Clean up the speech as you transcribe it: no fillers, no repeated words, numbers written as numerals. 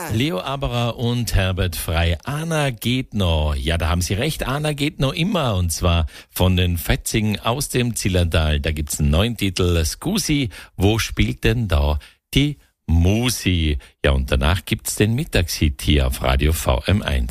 Leo Aberer und Herbert Frey. Anna geht noch. Ja, da haben Sie recht. Anna geht noch immer. Und zwar von den Fetzingen aus dem Zillertal. Da gibt's einen neuen Titel. Scusi, wo spielt denn da die Musi? Ja, und danach gibt's den Mittagshit hier auf Radio VM1.